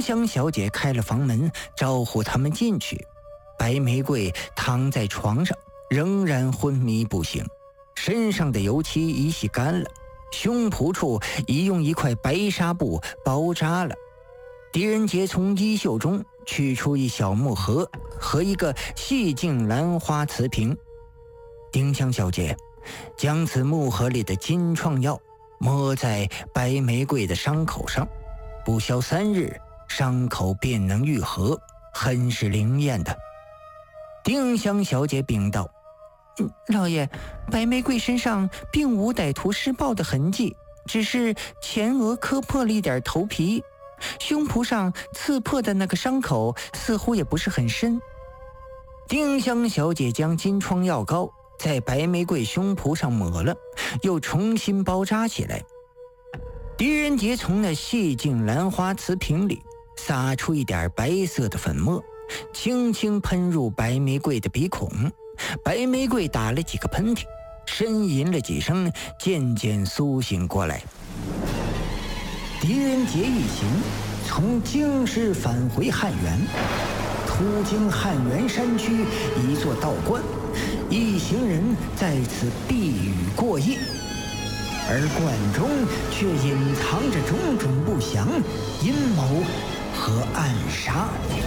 香小姐开了房门，招呼他们进去。白玫瑰躺在床上，仍然昏迷不醒，身上的油漆已洗干了，胸脯处已用一块白纱布包扎了。狄仁杰从衣袖中取出一小木盒和一个细净兰花瓷瓶。丁香小姐将此木盒里的金创药抹在白玫瑰的伤口上，不消3日，伤口便能愈合，很是灵验的。丁香小姐禀道： 老爷，白玫瑰身上并无歹徒施暴的痕迹，只是前额磕破了一点头皮，胸脯上刺破的那个伤口似乎也不是很深。 丁香小姐将金疮药膏在白玫瑰胸脯上抹了，又重新包扎起来。狄仁杰从那细净兰花瓷瓶里撒出一点白色的粉末，轻轻喷入白玫瑰的鼻孔。白玫瑰打了几个喷嚏，呻吟了几声，渐渐苏醒过来。狄仁杰一行从京师返回汉源，途经汉源山区一座道观，一行人在此避雨过夜，而观中却隐藏着种种不祥、阴谋和暗杀。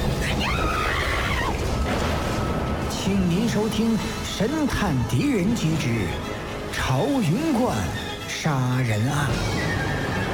请您收听《神探狄仁杰之朝云观杀人案》。